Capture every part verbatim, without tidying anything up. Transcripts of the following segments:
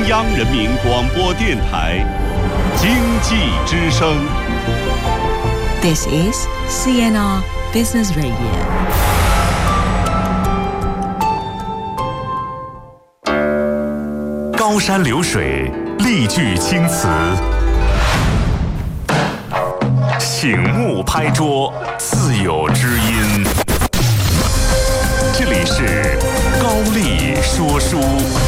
央人民广播电台经济之声。 This is C N R Business Radio。 高山流水，丽句青词，醒目拍桌，自有知音。这里是高丽说书。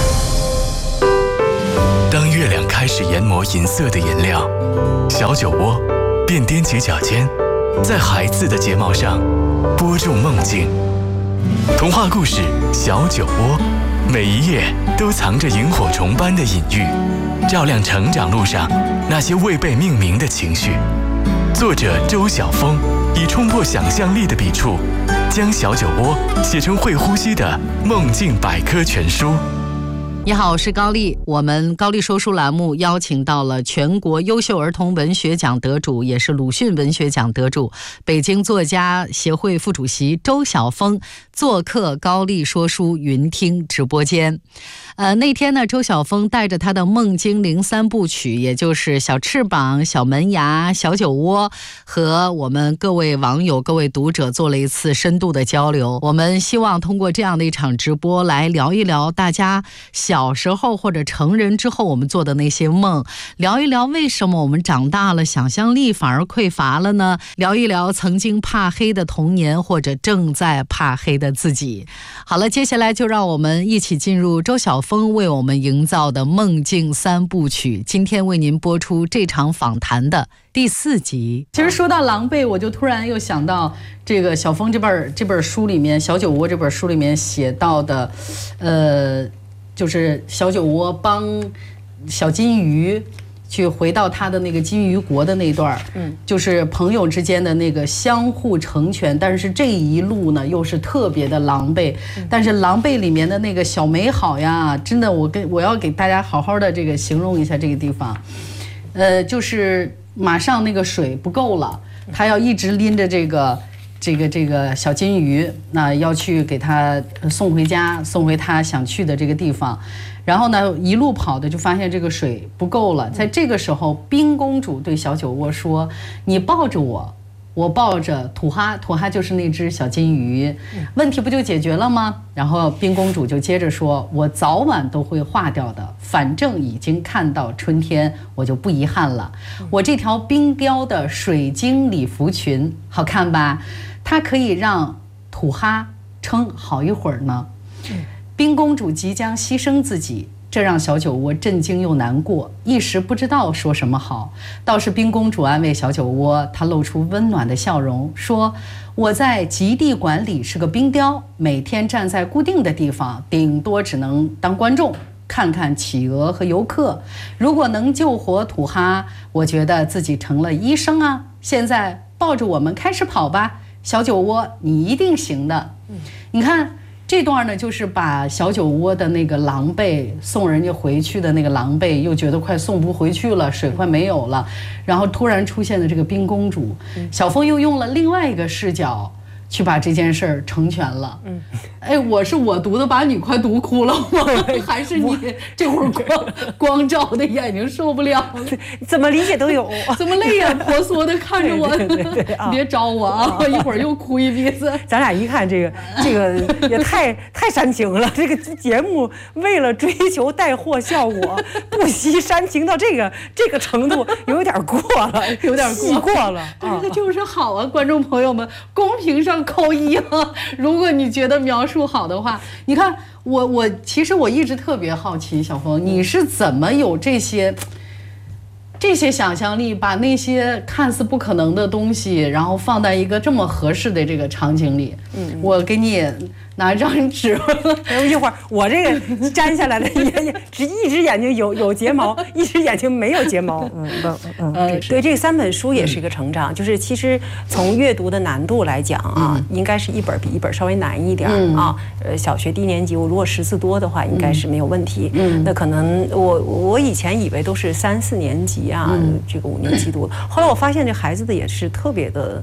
当月亮开始研磨银色的颜料，小酒窝便踮起脚尖，在孩子的睫毛上播种梦境。童话故事《小酒窝》，每一页都藏着萤火虫般的隐喻，照亮成长路上那些未被命名的情绪。作者周晓峰以冲破想象力的笔触，将小酒窝写成会呼吸的梦境百科全书。 你好，我是高丽。我们高丽说书栏目邀请到了全国优秀儿童文学奖得主，也是鲁迅文学奖得主，北京作家协会副主席周晓峰做客高丽说书云听直播间。呃，那天呢，周晓峰带着他的梦精灵三部曲，也就是小翅膀、小门牙、小酒窝，和我们各位网友、各位读者做了一次深度的交流。我们希望通过这样的一场直播来聊一聊大家小时候或者成人之后我们做的那些梦，聊一聊为什么我们长大了想象力反而匮乏了呢？聊一聊曾经怕黑的童年，或者正在怕黑的自己。好了，接下来就让我们一起进入周晓峰为我们营造的梦境三部曲。今天为您播出这场访谈的第四集。其实说到狼狈，我就突然又想到这个晓峰这本这本书里面，小酒窝这本书里面写到的，呃。就是小酒窝帮小金鱼去回到他的那个金鱼国的那段，嗯，就是朋友之间的那个相互成全，但是这一路呢又是特别的狼狈，但是狼狈里面的那个小美好呀，真的，我跟我要给大家好好的这个形容一下这个地方，呃，就是马上那个水不够了，他要一直拎着这个。这个这个小金鱼，那要去给他送回家，送回他想去的这个地方。然后呢，一路跑的就发现这个水不够了。在这个时候，冰公主对小酒窝说：“你抱着我，我抱着土哈，土哈就是那只小金鱼，问题不就解决了吗？”然后冰公主就接着说：“我早晚都会化掉的，反正已经看到春天，我就不遗憾了。我这条冰雕的水晶礼服裙好看吧？它可以让土哈撑好一会儿呢。”冰公主即将牺牲自己，这让小酒窝震惊又难过，一时不知道说什么好。倒是冰公主安慰小酒窝，她露出温暖的笑容，说：“我在极地馆里是个冰雕，每天站在固定的地方，顶多只能当观众，看看企鹅和游客。如果能救活土哈，我觉得自己成了医生啊！现在抱着我们开始跑吧，小酒窝，你一定行的。”你看这段呢，就是把小酒窝的那个狼狈，送人家回去的那个狼狈，又觉得快送不回去了，水快没有了，然后突然出现的这个冰公主，小峰又用了另外一个视角去把这件事儿成全了。嗯，哎，我是我读的，把你快读哭了吗？还是你这会儿光光照的眼睛受不了了？ 怎么理解都有， 怎么泪眼婆娑的看着我？对对对对啊、别招我啊！我一会儿又哭一鼻子。 咱俩一看这个这个也太太煽情了，这个节目为了追求带货效果，不惜煽情到这个这个程度，有点过了，有点过过了。 这个就是好啊，观众朋友们，公屏上扣一了。如果你觉得描述好的话，你看我我其实我一直特别好奇，小峰，你是怎么有这些这些想象力，把那些看似不可能的东西，然后放在一个这么合适的这个场景里？嗯，我给你拿一张纸， 一会儿我这个粘下来的也只一只眼睛有有睫毛，一只眼睛没有睫毛。嗯嗯嗯，对，这三本书也是一个成长，就是其实从阅读的难度来讲啊，应该是一本比一本稍微难一点啊。呃，小学低年级我如果识字多的话，应该是没有问题。嗯，那可能我我以前以为都是三四年级啊，这个五年级读，后来我发现这孩子的也是特别的。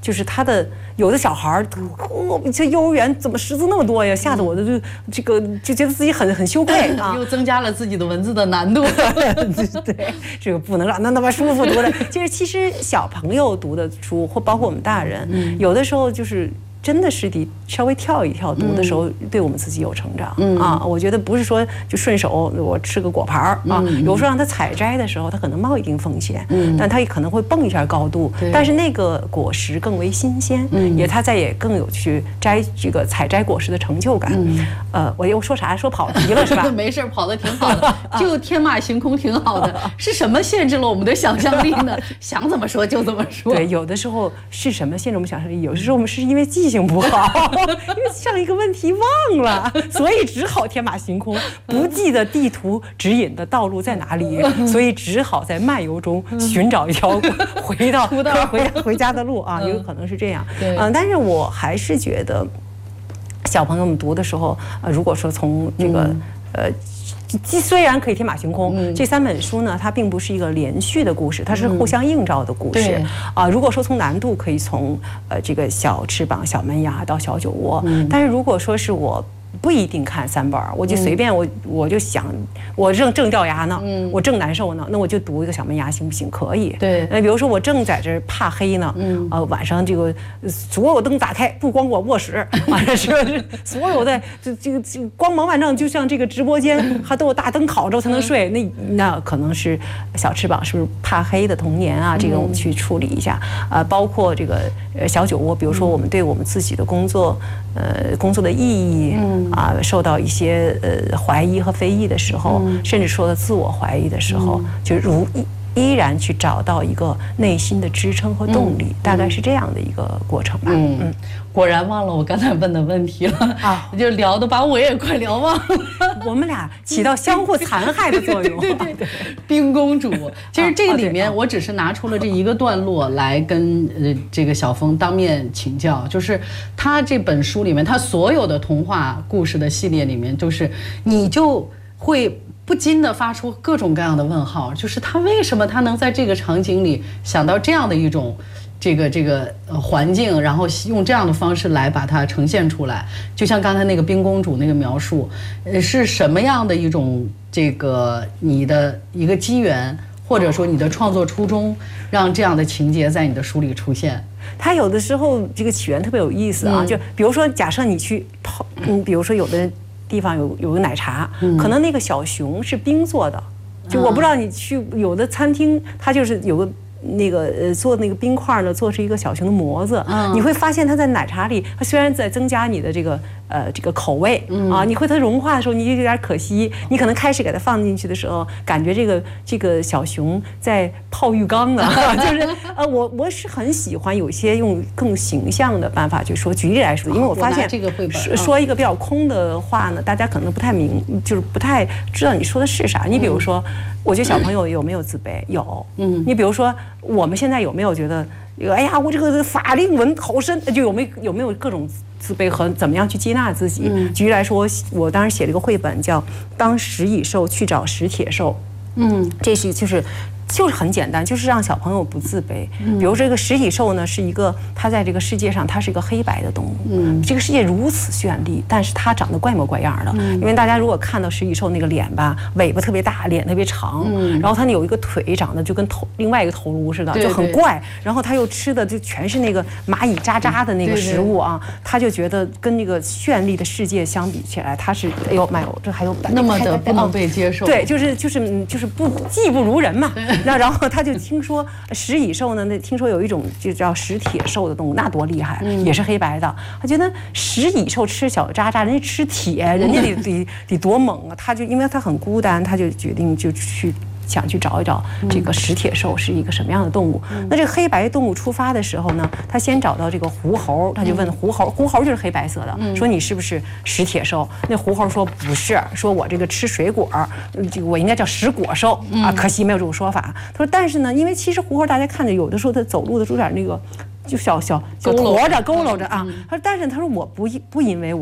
就是他的有的小孩儿，哦，这幼儿园怎么识字那么多呀？吓得我的就这个就觉得自己很很羞愧啊， 又增加了自己的文字的难度。 对，这个不能让他那么舒服读的。就是其实小朋友读的书，或包括我们大人，嗯、有的时候就是真的是得稍微跳一跳读的时候，对我们自己有成长、嗯、啊。我觉得不是说就顺手我吃个果盘儿啊，嗯、有时候让他采摘的时候，他可能冒一定风险，嗯、但他也可能会蹦一下高度，但是那个果实更为新鲜，嗯、也他再也更有去摘这个采摘果实的成就感。嗯、呃，我又说啥说跑题了是吧？ 没事，跑得挺好的，就天马行空挺好的。是什么限制了我们的想象力呢？想怎么说就怎么说。 对，有的时候是什么限制我们想象力？有的时候我们是因为记性不好，因为上一个问题忘了，所以只好天马行空，不记得地图指引的道路在哪里，所以只好在漫游中寻找一条回到回回家的路啊，有可能是这样。嗯，但是我还是觉得小朋友们读的时候，呃，如果说从这个呃。既虽然可以天马行空，嗯、这三本书呢，它并不是一个连续的故事，它是互相映照的故事。啊、呃，如果说从难度可以从呃这个小翅膀、小门牙到小酒窝，嗯、但是如果说是我。不一定看三本，我就随便我、嗯、我就想，我正正掉牙呢，嗯、我正难受呢，那我就读一个小门牙行不行？可以。 对。 那比如说我正在这怕黑呢，嗯、呃，晚上这个所有灯打开，不光我卧室，啊，是不是？所有的这这个这个光芒万丈，就像这个直播间还都有大灯烤着才能睡，那那可能是小翅膀是不是怕黑的童年啊？这个我们去处理一下。啊、呃，包括这个呃小酒窝，比如说我们对我们自己的工作，呃，工作的意义。嗯啊，受到一些呃怀疑和非议的时候，嗯、甚至说自我怀疑的时候，嗯、就如依然去找到一个内心的支撑和动力，嗯、大概是这样的一个过程吧。 嗯，嗯果然忘了我刚才问的问题了啊，就聊的把我也快聊忘了。 我们俩起到相互残害的作用。 对对对，冰公主，其实这个里面我只是拿出了这一个段落来跟呃这个小峰当面请教，就是他这本书里面，他所有的童话故事的系列里面，就是你就会不禁地发出各种各样的问号，就是他为什么他能在这个场景里想到这样的一种这个这个环境，然后用这样的方式来把它呈现出来。就像刚才那个冰公主那个描述，呃，是什么样的一种这个你的一个机缘，或者说你的创作初衷，让这样的情节在你的书里出现？ 它有的时候这个起源特别有意思啊，嗯、就比如说假设你去泡，嗯，比如说有的地方有有个奶茶，嗯、可能那个小熊是冰做的，就我不知道你去有的餐厅，它就是有个。那个呃做那个冰块呢，做成一个小熊的模子，嗯、你会发现它在奶茶里，它虽然在增加你的这个呃这个口味、嗯、啊，你会它融化的时候，你有点可惜。你可能开始给它放进去的时候，感觉这个这个小熊在泡浴缸呢，就是呃我我是很喜欢有些用更形象的办法去说。举例来说，因为我发现这个绘本说一个比较空的话呢，大家可能不太明，就是不太知道你说的是啥。你比如说。嗯我觉得小朋友有没有自卑？有，嗯，你比如说我们现在有没有觉得，哎呀，我这个法令纹好深，就有没有有没有各种自卑和怎么样去接纳自己？嗯、举例来说，我我当时写了一个绘本叫《当食蚁兽去找食铁兽》，嗯，这是就是。就是很简单，就是让小朋友不自卑。比如这个食蚁兽呢，是一个它在这个世界上，它是一个黑白的动物。嗯，这个世界如此绚丽，但是它长得怪模怪样的。嗯，因为大家如果看到食蚁兽那个脸吧，尾巴特别大，脸特别长，嗯，然后它有一个腿长得就跟头另外一个头颅似的，就很怪。然后它又吃的就全是那个蚂蚁渣渣的那个食物啊，他就觉得跟那个绚丽的世界相比起来，它是哎呦妈呦，这还有那么的不能被接受。 对，就是就是就是不技不如人嘛。那然后他就听说食蚁兽呢，那听说有一种就叫食铁兽的动物，那多厉害，嗯、也是黑白的。他觉得食蚁兽吃小渣渣，人家吃铁，人家得得得多猛啊！他就因为他很孤单，他就决定就去。想去找一找这个食铁兽是一个什么样的动物。嗯、那这个黑白动物出发的时候呢，他先找到这个狐猴，他就问狐猴，狐猴就是黑白色的，嗯、说你是不是食铁兽？那狐猴说不是，说我这个吃水果，这个我应该叫食果兽、嗯、啊，可惜没有这种说法。他说，但是呢，因为其实狐猴大家看着有的时候他走路的时候有点那个。就小小小驼着佝偻着啊，他说，但是他说我不不因为我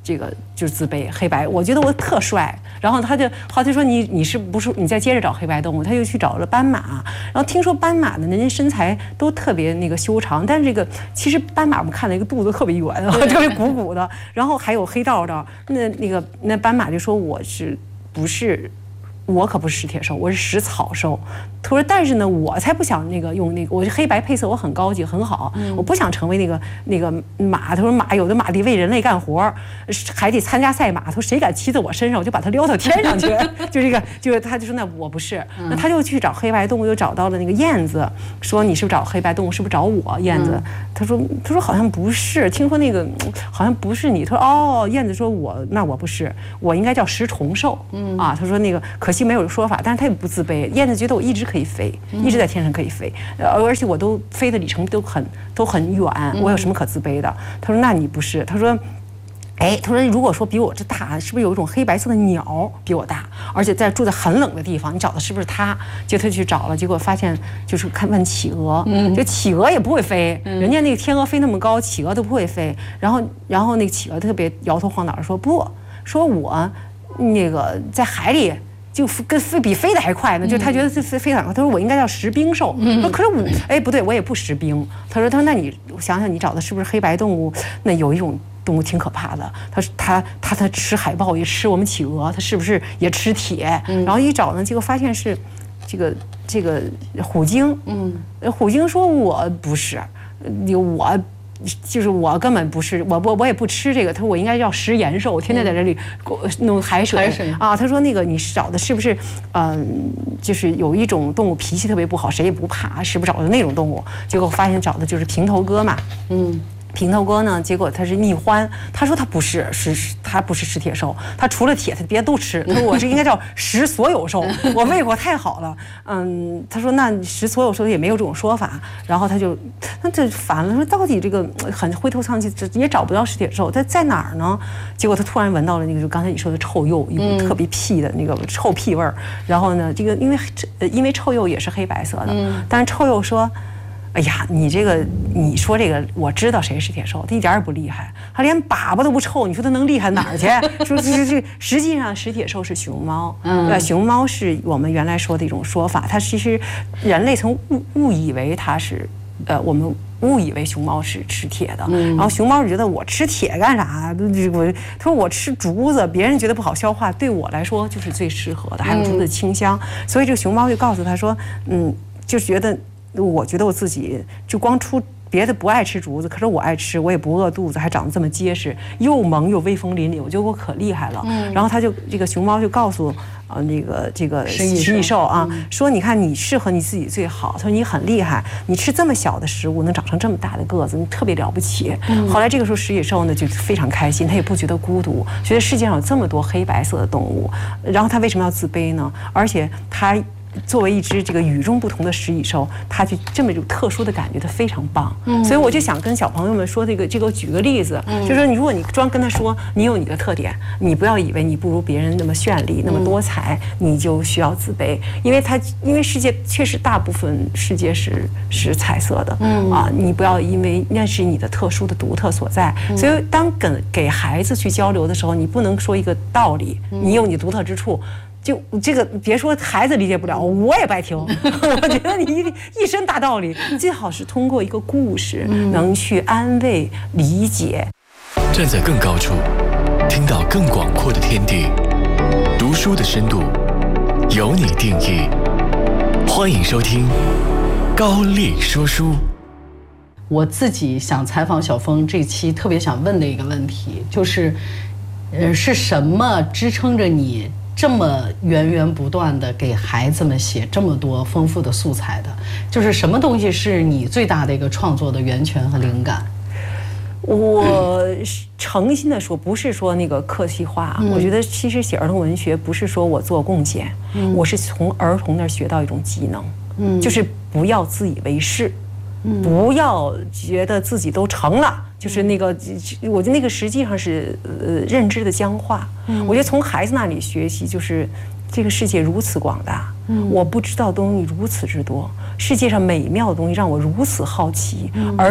这个就是自卑黑白，我觉得我特帅。然后他就后来说你你是不是你再接着找黑白动物？他又去找了斑马，然后听说斑马的人家身材都特别那个修长，但是这个其实斑马我们看了一个肚子特别圆，特别鼓鼓的，然后还有黑道道。那那个那斑马就说我是不是？我可不是食铁兽，我是食草兽。他说，但是呢，我才不想那个用那个，我是黑白配色，我很高级很好，嗯、我不想成为那个那个马。他说马有的马得为人类干活，还得参加赛马。他说谁敢骑在我身上，我就把他撩到天上去。就这个，就是他就说那我不是，那他就去找黑白动物，又找到了那个燕子，说你是不是找黑白动物？是不是找我？燕子，嗯、他说他说好像不是，听说那个好像不是你。他说哦，燕子说我那我不是，我应该叫食虫兽。嗯啊，他说那个可惜没有说法，但是他也不自卑。燕子觉得我一直可以飞，一直在天上可以飞，而且我都飞的里程都很都很远，我有什么可自卑的？他说那你不是，他说。哎，他说，如果说比我这大，是不是有一种黑白色的鸟比我大，而且在住在很冷的地方？你找的是不是他？结果他去找了，结果发现就是看问企鹅，嗯，就企鹅也不会飞，嗯、人家那个天鹅飞那么高，企鹅都不会飞。然后，然后那个企鹅特别摇头晃脑说不，说我那个在海里。就跟飞比飞的还快呢，就他觉得飞飞得很快。他说我应该叫食冰兽，说可是我哎不对，我也不食冰。他说他说那你想想你找的是不是黑白动物？那有一种动物挺可怕的，他他他他吃海豹也吃我们企鹅，他是不是也吃铁？然后一找呢，结果发现是这个这个虎鲸。嗯，虎鲸说我不是，我。就是我根本不是我我我也不吃这个，他说我应该叫食盐兽，天天在这里弄海水, 海水啊。他说那个你找的是不是嗯、呃，就是有一种动物脾气特别不好，谁也不怕，是不是找的那种动物？结果发现找的就是平头哥嘛，嗯。平头哥呢？结果他是蜜獾。他说他不是，是他不是食铁兽，他除了铁，他别的都吃。他说我这应该叫食所有兽，我胃口太好了。嗯，他说那食所有兽也没有这种说法。然后他就那这烦了，说到底这个很灰头丧气，也找不到食铁兽，他在哪儿呢？结果他突然闻到了那个就刚才你说的臭鼬，一股特别屁的那个臭屁味儿。然后呢，这个因为因为臭鼬也是黑白色的，但是臭鼬说。哎呀，你这个你说这个，我知道谁是铁兽，他一点也不厉害，他连粑粑都不臭，你说他能厉害哪儿去？说这这实际上食铁兽是熊猫，嗯，熊猫是我们原来说的一种说法，它其实人类曾误误以为它是，呃，我们误以为熊猫是吃铁的，嗯、然后熊猫就觉得我吃铁干啥？我他说我吃竹子，别人觉得不好消化，对我来说就是最适合的，还有竹子的清香，嗯、所以这个熊猫就告诉他说，嗯，就觉得。我觉得我自己就光出别的不爱吃竹子，可是我爱吃，我也不饿肚子，还长得这么结实，又萌又威风凛凛，我觉得我可厉害了。嗯，然后他就这个熊猫就告诉呃那个这个食蚁兽啊，嗯、说你看你适合你自己最好，他说你很厉害，你吃这么小的食物能长成这么大的个子，你特别了不起。嗯、后来这个时候食蚁兽呢就非常开心，他也不觉得孤独，觉得世界上有这么多黑白色的动物，然后他为什么要自卑呢？而且他。作为一只这个与众不同的食蚁兽，它就这么一种特殊的感觉，它非常棒。嗯，所以我就想跟小朋友们说这个，这个举个例子，嗯、就是说，如果你专跟他说你有你的特点，你不要以为你不如别人那么绚丽、那么多彩，你就需要自卑，因为它因为世界确实大部分世界是是彩色的，嗯啊，你不要因为那是你的特殊的独特所在。嗯、所以当跟给孩子去交流的时候，你不能说一个道理，你有你独特之处。就这个，别说孩子理解不了，我也不爱听。我觉得你一一身大道理，最好是通过一个故事，能去安慰、理解。 站在更高处，听到更广阔的天地，读书的深度由你定义。欢迎收听高丽说书。 我自己想采访小峰这期特别想问的一个问题，就是，呃，是什么支撑着你？这么源源不断的给孩子们写这么多丰富的素材的，就是什么东西是你最大的一个创作的源泉和灵感？ 我诚心的说，不是说那个客气话。嗯、我觉得其实写儿童文学不是说我做贡献，嗯、我是从儿童那儿学到一种技能，嗯、就是不要自以为是，嗯、不要觉得自己都成了。就是那个，我觉得那个实际上是呃认知的僵化。嗯、我觉得从孩子那里学习，就是这个世界如此广大，嗯、我不知道的东西如此之多，世界上美妙的东西让我如此好奇，嗯、而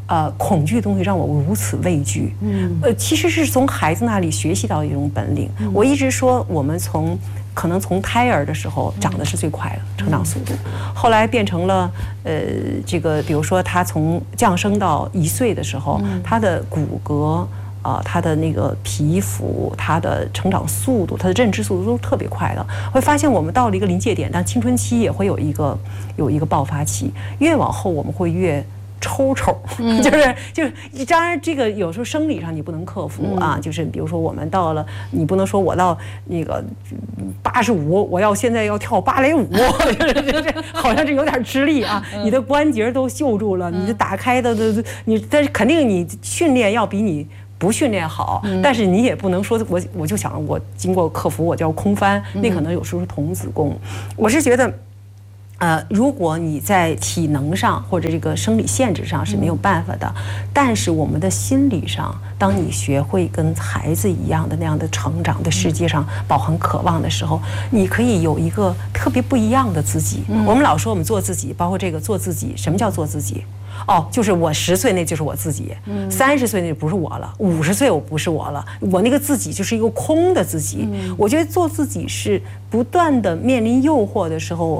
呃，恐惧的东西让我如此畏惧。嗯，呃，其实是从孩子那里学习到一种本领。嗯、我一直说，我们从可能从胎儿的时候长得是最快的成长速度，后来变成了呃，这个比如说他从降生到一岁的时候，他的骨骼。啊、呃，他的那个皮肤，他的成长速度，他的认知速度都是特别快的。会发现我们到了一个临界点，但青春期也会有一个有一个爆发期，越往后我们会越抽抽，嗯、就是就是，当然这个有时候生理上你不能克服啊，嗯、就是比如说我们到了，你不能说我到那个八十五，我要现在要跳芭蕾舞，就是就是好像是有点吃力啊，嗯、你的关节都锈住了，嗯、你的打开的的你，但是肯定你训练要比你。不训练好，嗯、但是你也不能说我我就想我经过克服我就要空翻，嗯、那可能有时候是童子功。我是觉得，呃，如果你在体能上或者这个生理限制上是没有办法的，嗯、但是我们的心理上，当你学会跟孩子一样的那样的成长的世界上饱含渴望的时候，你可以有一个特别不一样的自己。嗯、我们老说我们做自己，包括这个做自己，什么叫做自己？哦，就是我十岁那就是我自己，三十岁那就不是我了，五十岁我不是我了，我那个自己就是一个空的自己。嗯、我觉得做自己是不断的面临诱惑的时候。